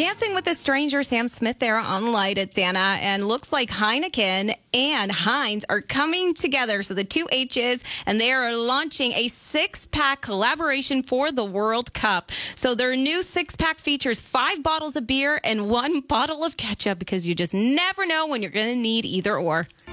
Dancing with a Stranger, Sam Smith there on Light at Santa, and looks like Heineken and Heinz are coming together. So the two H's, and they are launching a six-pack collaboration for the World Cup. So their new six-pack features 5 bottles of beer and 1 bottle of ketchup, because you just never know when you're going to need either or.